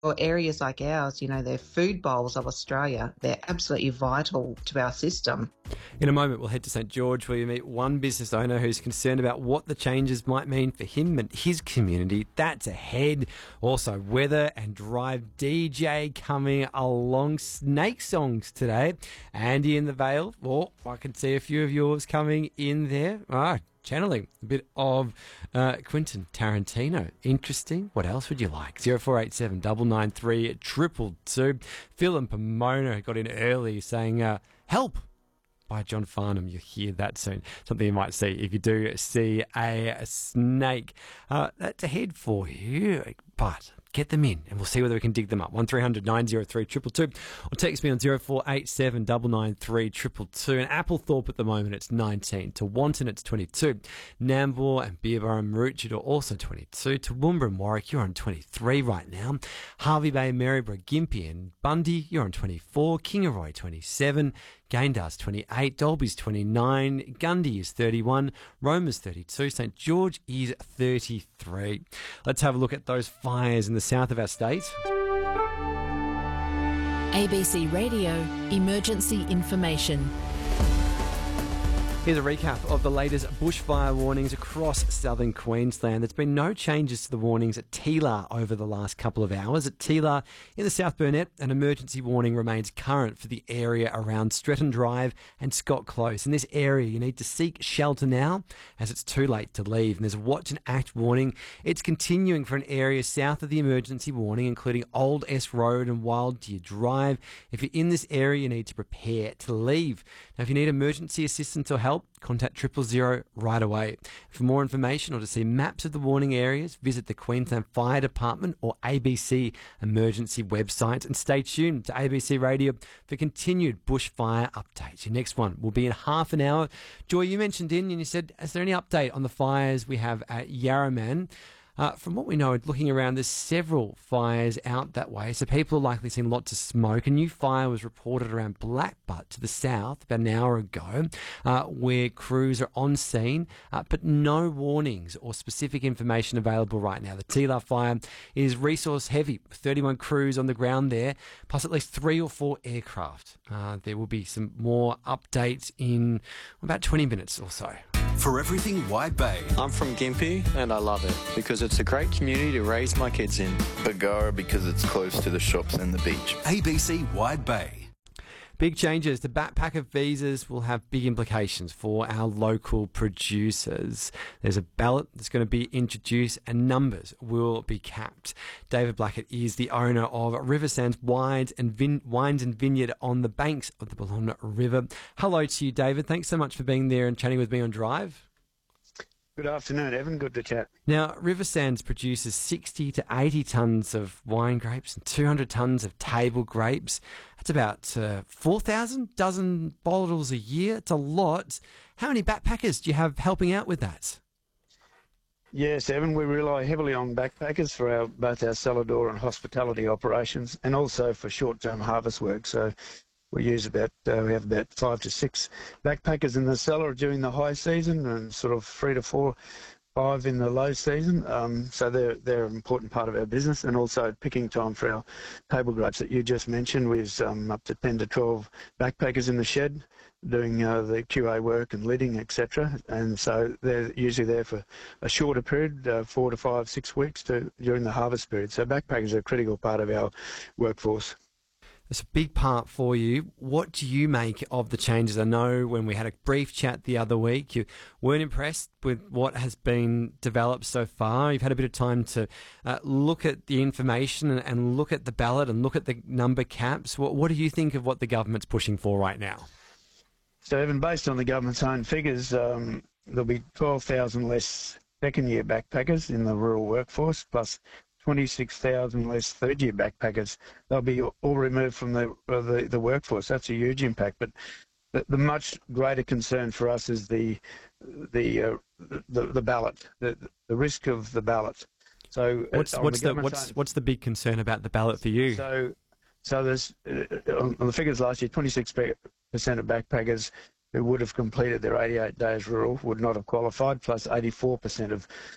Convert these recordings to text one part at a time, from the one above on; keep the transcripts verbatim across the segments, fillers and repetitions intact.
For areas like ours, you know, they're food bowls of Australia. They're absolutely vital to our system. In a moment, we'll head to St George where you meet one business owner who's concerned about what the changes might mean for him and his community. That's ahead. Also, weather and drive D J coming along. Snake songs today. Andy in the Vale. Oh, I can see a few of yours coming in there. Ah, channeling a bit of uh, Quentin Tarantino. Interesting. What else would you like? zero four eight seven nine nine three two two two. Phil and Pomona got in early saying, uh, help, by John Farnham. You'll hear that soon. Something you might see if you do see a snake. Uh, that's ahead for you, but get them in and we'll see whether we can dig them up. one three hundred nine oh three two two two or text me on zero four eight seven nine nine three two two two. In Applethorpe at the moment it's nineteen. To Wanton it's twenty-two. Nambour and Beerburn and Maroochydore also twenty-two. To Toowoomba and Warwick you're on twenty-three right now. Hervey Bay, Maryborough, Gympie and Bundy you're on twenty-four. Kingaroy twenty-seven. Gayndar's twenty-eight. Dolby's twenty-nine. Gundy is thirty-one. Roma's thirty-two. St George is thirty-three. Let's have a look at those fires in the south of our state. A B C Radio Emergency Information. Here's a recap of the latest bushfire warnings across southern Queensland. There's been no changes to the warnings at Teelar over the last couple of hours. At Teelar in the South Burnett, an emergency warning remains current for the area around Stretton Drive and Scott Close. In this area, you need to seek shelter now as it's too late to leave. And there's a watch and act warning. It's continuing for an area south of the emergency warning, including Old S Road and Wild Deer Drive. If you're in this area, you need to prepare to leave. Now, if you need emergency assistance or help, contact triple zero right away. For more information or to see maps of the warning areas, visit the Queensland Fire Department or A B C emergency websites, and stay tuned to A B C Radio for continued bushfire updates. Your next one will be in half an hour. Joy, you mentioned in and you said, is there any update on the fires we have at Yarraman? Uh, from what we know, looking around, there's several fires out that way, so people are likely seeing lots of smoke. A new fire was reported around Blackbutt to the south about an hour ago, uh, where crews are on scene, uh, but no warnings or specific information available right now. The Teelar fire is resource heavy, with thirty-one crews on the ground there, plus at least three or four aircraft. Uh, there will be some more updates in about twenty minutes or so. For everything Wide Bay. I'm from Gympie and I love it because it's a great community to raise my kids in. Bargara because it's close to the shops and the beach. A B C Wide Bay. Big changes. The backpacker visas will have big implications for our local producers. There's a ballot that's going to be introduced and numbers will be capped. David Blackett is the owner of River Sands Wines and, Vin- Wines and Vineyard on the banks of the Ballona River. Hello to you, David. Thanks so much for being there and chatting with me on Drive. Good afternoon, Evan. Good to chat. Now, River Sands produces sixty to eighty tonnes of wine grapes and two hundred tonnes of table grapes. That's about uh, four thousand dozen bottles a year. It's a lot. How many backpackers do you have helping out with that? Yes, Evan, we rely heavily on backpackers for our both our cellar door and hospitality operations, and also for short-term harvest work. So we use about, uh, we have about five to six backpackers in the cellar during the high season and sort of three to four, five in the low season. Um, so they're, they're an important part of our business, and also picking time for our table grapes that you just mentioned. We've um, up to ten to twelve backpackers in the shed doing uh, the Q A work and lidding, et cetera. And so they're usually there for a shorter period, uh, four to five, six weeks to during the harvest period. So backpackers are a critical part of our workforce. It's a big part for you. What do you make of the changes? I know when we had a brief chat the other week, you weren't impressed with what has been developed so far. You've had a bit of time to uh, look at the information and, and look at the ballot and look at the number caps. What, what do you think of what the government's pushing for right now? So even based on the government's own figures, um, there'll be twelve thousand less second-year backpackers in the rural workforce, plus twenty-six thousand less third-year backpackers. They'll be all removed from the uh, the, the workforce. That's a huge impact. But the, the much greater concern for us is the the uh, the, the ballot, the the risk of the ballot. So what's what's the, the what's own, what's the big concern about the ballot for you? So so there's uh, on, on the figures last year, twenty-six percent of backpackers who would have completed their eighty-eight days rural would not have qualified, plus eighty-four percent of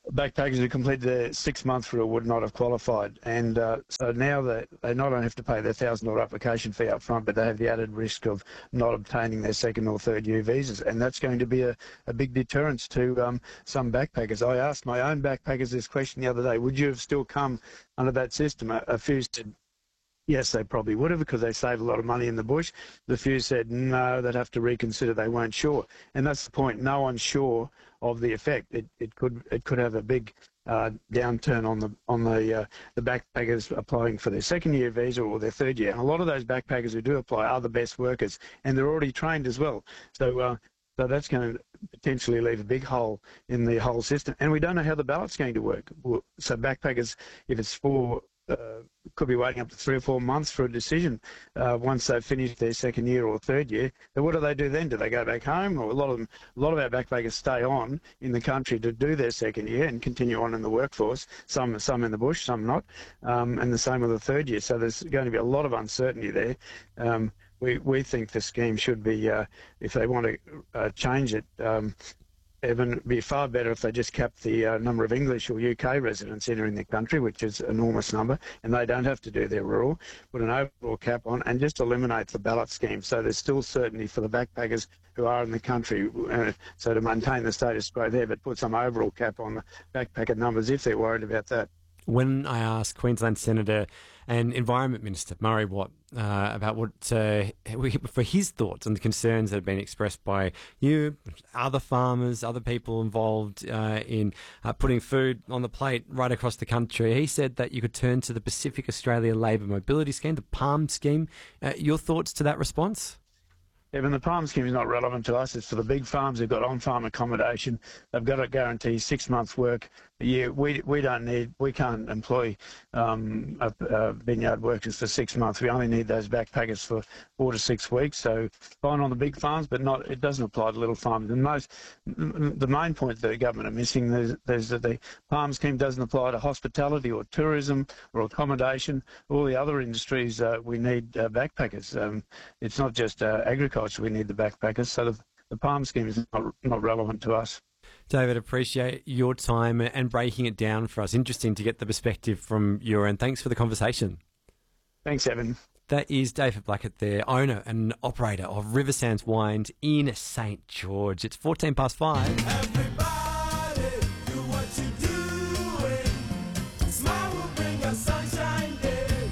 backpackers who completed their six-month rule would not have qualified. And uh, so now they, they not only have to pay their one thousand dollars application fee up front, but they have the added risk of not obtaining their second or third year visas. And that's going to be a, a big deterrence to um, some backpackers. I asked my own backpackers this question the other day: would you have still come under that system? A, a few said yes, they probably would have, because they save a lot of money in the bush. The few said no, they'd have to reconsider, they weren't sure. And that's the point, no one's sure of the effect. It, it could it could have a big uh, downturn on the on the uh, the backpackers applying for their second year visa or their third year. And a lot of those backpackers who do apply are the best workers, and they're already trained as well. So uh, so that's going to potentially leave a big hole in the whole system. And we don't know how the ballot's going to work. So backpackers, if it's for Uh, could be waiting up to three or four months for a decision uh, once they've finished their second year or third year. Then what do they do then? Do they go back home? Or a lot of them, a lot of our backpackers stay on in the country to do their second year and continue on in the workforce. Some, some in the bush, some not, um, and the same with the third year. So there's going to be a lot of uncertainty there. Um, we we think the scheme should be, uh, if they want to uh, change it. Um, Evan, it'd be far better if they just capped the uh, number of English or U K residents entering the country, which is an enormous number, and they don't have to do their rule. Put an overall cap on and just eliminate the ballot scheme, so there's still certainty for the backpackers who are in the country, uh, so to maintain the status quo there, but put some overall cap on the backpacker numbers if they're worried about that. When I asked Queensland Senator and Environment Minister Murray Watt uh, about what uh, for his thoughts on the concerns that have been expressed by you, other farmers, other people involved uh, in uh, putting food on the plate right across the country, he said that you could turn to the Pacific Australia Labour Mobility Scheme, the PALM scheme. Uh, your thoughts to that response? Evan, the PALM scheme is not relevant to us. It's for the big farms who've got on-farm accommodation. They've got to guarantee six months' work a year. We we don't need, we can't employ um, uh, uh, vineyard workers for six months. We only need those backpackers for four to six weeks. So fine on the big farms, but not. It doesn't apply to little farms. And most, the main point that the government are missing is, is that the PALM scheme doesn't apply to hospitality or tourism or accommodation. All the other industries, uh, we need uh, backpackers. Um, it's not just uh, agriculture. We need the backpackers. So the, the PALM scheme is not, not relevant to us. David, appreciate your time and breaking it down for us. Interesting to get the perspective from your end. Thanks for the conversation. Thanks, Evan. That is David Blackett there, owner and operator of River Sands Wines in Saint George. It's fourteen past five. Everybody, do what you're doing. Smile will bring us sunshine day.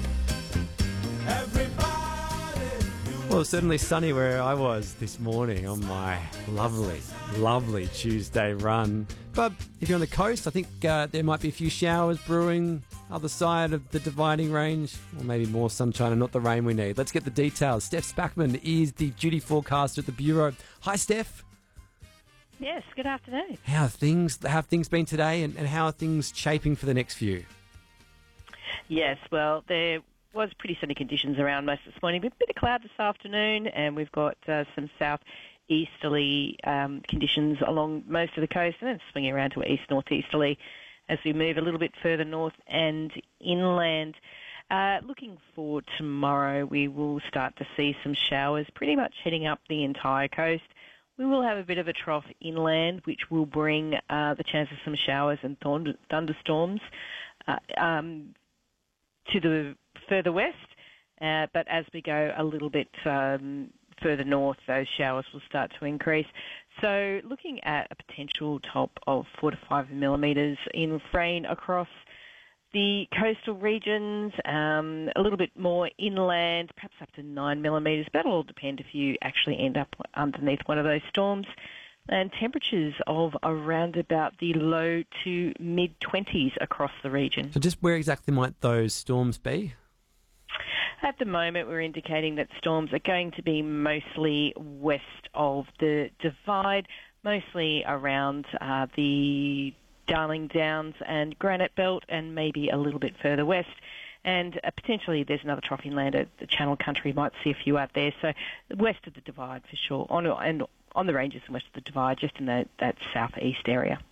Everybody, do Well, it's certainly sunny where I was this morning on my lovely, lovely Tuesday run. But if you're on the coast, I think uh, there might be a few showers brewing other side of the dividing range, or maybe more sunshine and not the rain we need. Let's get the details. Steph Spackman is the duty forecaster at the Bureau. Hi, Steph. Yes, good afternoon. How have things, how have things been today, and, and how are things shaping for the next few? Yes, well, there was pretty sunny conditions around most this morning. A bit of cloud this afternoon, and we've got uh, some south-easterly um, conditions along most of the coast, and then swinging around to east-northeasterly as we move a little bit further north and inland. Uh, looking forward tomorrow, we will start to see some showers pretty much heading up the entire coast. We will have a bit of a trough inland, which will bring uh, the chance of some showers and thund- thunderstorms uh, um, to the further west. Uh, but as we go a little bit um, further north, those showers will start to increase. So looking at a potential top of four to five millimetres in rain across the coastal regions, um, a little bit more inland, perhaps up to nine millimetres. That'll all depend if you actually end up underneath one of those storms. And temperatures of around about the low to mid-twenties across the region. So just where exactly might those storms be? At the moment, we're indicating that storms are going to be mostly west of the divide, mostly around uh, the Darling Downs and Granite Belt, and maybe a little bit further west. And uh, potentially there's another trough inland at the Channel Country. Might see a few out there. So west of the divide for sure, on and on the ranges and west of the divide, just in the, that southeast area.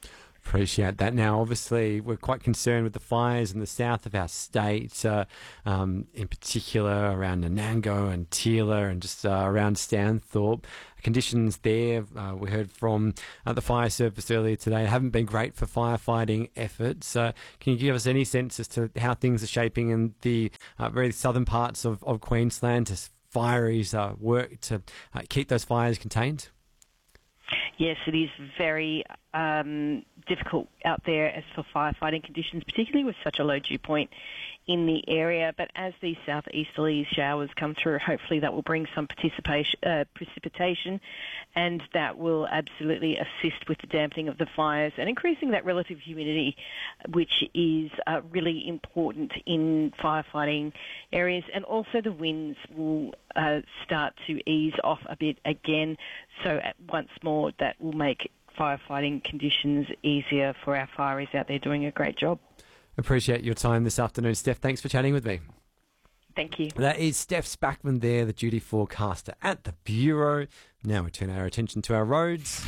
Appreciate that. Now, obviously, we're quite concerned with the fires in the south of our state, uh, um, in particular around Nanango and Teela and just uh, around Stanthorpe. Conditions there, uh, we heard from uh, the fire service earlier today, haven't been great for firefighting efforts. Uh, can you give us any sense as to how things are shaping in the uh, very southern parts of, of Queensland as fireys uh, work to uh, keep those fires contained? Yes, it is very um, difficult out there as for firefighting conditions, particularly with such a low dew point in the area. But as these southeasterly showers come through, hopefully that will bring some participation, uh, precipitation, and that will absolutely assist with the dampening of the fires and increasing that relative humidity, which is uh, really important in firefighting areas. And also the winds will uh, start to ease off a bit again. So at once more, that will make firefighting conditions easier for our fireys out there doing a great job. Appreciate your time this afternoon, Steph. Thanks for chatting with me. Thank you. That is Steph Spackman there, the duty forecaster at the Bureau. Now we turn our attention to our roads.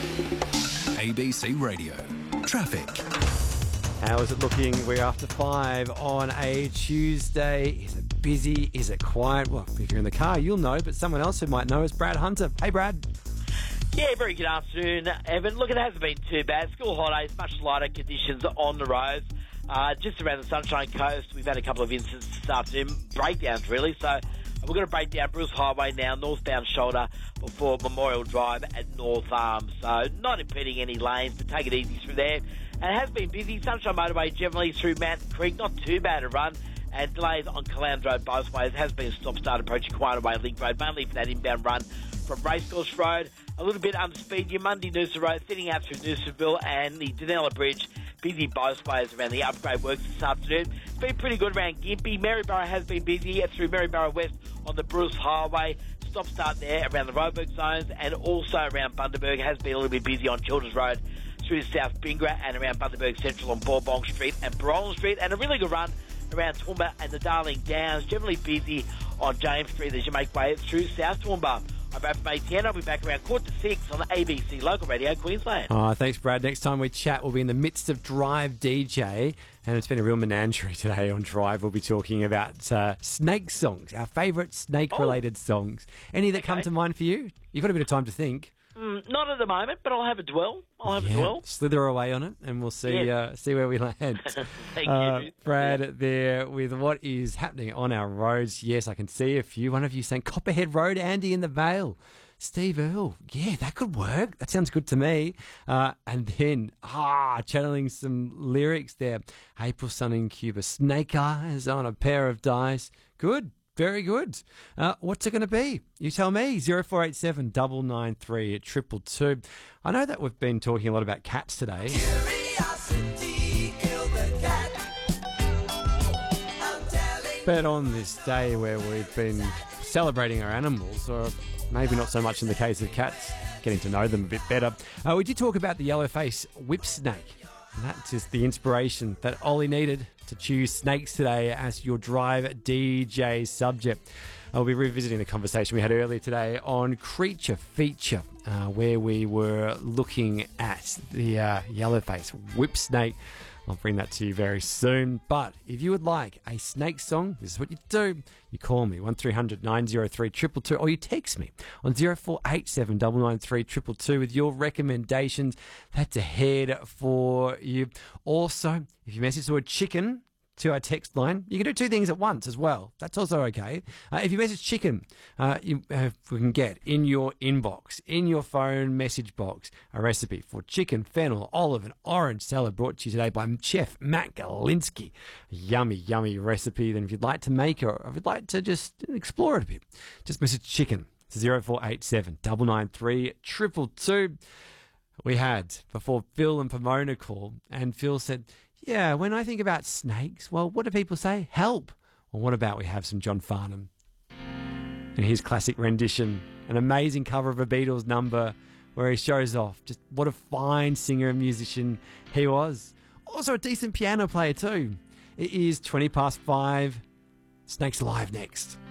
A B C Radio. Traffic. How is it looking? We're after five on a Tuesday. Is it busy? Is it quiet? Well, if you're in the car, you'll know, but someone else who might know is Brad Hunter. Hey, Brad. Yeah, very good afternoon, Evan. Look, it hasn't been too bad. School holidays, much lighter conditions on the roads. Uh, just around the Sunshine Coast, we've had a couple of incidents this afternoon, breakdowns really. So we're going to break down Bruce Highway now, northbound shoulder before Memorial Drive at North Arms. So not impeding any lanes, but take it easy through there. And it has been busy. Sunshine Motorway generally through Mountain Creek, not too bad a run. And delays on Caloundra Road both ways. Has been stop-start approaching Quina Way Link Road, mainly for that inbound run from Racecourse Road. A little bit under speed. Your Monday Noosa Road, thinning out through Noosaville and the Danella Bridge. Busy both ways around the upgrade works this afternoon. It's been pretty good around Gympie. Maryborough has been busy through Maryborough West on the Bruce Highway. Stop-start there around the Roebuck zones, and also around Bundaberg has been a little bit busy on Children's Road through South Bingra and around Bundaberg Central on Bourbon Street and Brolan Street. And a really good run around Toowoomba and the Darling Downs. Generally busy on James Street as you make way through South Toowoomba. I'm Brad from A T N. I'll be back around quarter to six on A B C Local Radio Queensland. Oh, thanks, Brad. Next time we chat, we'll be in the midst of Drive D J, and it's been a real menagerie today on Drive. We'll be talking about uh, snake songs, our favourite snake-related oh. songs. Any that okay. come to mind for you? You've got a bit of time to think. Mm, not at the moment, but I'll have a dwell. I'll have yeah, a dwell. Slither away on it, and we'll see yeah. uh, see where we land. Thank uh, you. Brad, yeah. there with what is happening on our roads. Yes, I can see a few. One of you saying Copperhead Road, Andy in the Vale. Steve Earle, yeah, that could work. That sounds good to me. Uh, and then, ah, channeling some lyrics there. April Sun in Cuba, Snake Eyes on a pair of dice. Good, very good. Uh, what's it going to be? You tell me. zero four eight seven nine nine three triple two. I know that we've been talking a lot about cats today. Curiosity killed the cat. I'm telling But on this day where we've been celebrating our animals, or maybe not so much in the case of cats, getting to know them a bit better, uh, we did talk about the yellowface whip snake. And that's just the inspiration that Ollie needed to choose snakes today as your Drive D J subject. I'll be revisiting the conversation we had earlier today on Creature Feature, uh, where we were looking at the uh, yellowface whip snake. I'll bring that to you very soon. But if you would like a snake song, this is what you do. You call me, one three hundred nine oh three two two two, or you text me on zero four eight seven nine nine three two two two with your recommendations. That's ahead for you. Also, if you message the word chicken to our text line, you can do two things at once as well. That's also okay. Uh, if you message chicken, uh, you, uh, we can get in your inbox, in your phone message box, a recipe for chicken, fennel, olive and orange salad brought to you today by Chef Matt Galinsky. A yummy, yummy recipe. Then if you'd like to make it, or if you'd like to just explore it a bit, just message chicken to zero four eight seven nine nine three two two two. We had before Phil and Pomona call, and Phil said, yeah, when I think about snakes, well, what do people say? Help. Well, what about we have some John Farnham and his classic rendition, an amazing cover of a Beatles number where he shows off just what a fine singer and musician he was. Also a decent piano player too. It is twenty past five. Snakes Alive next.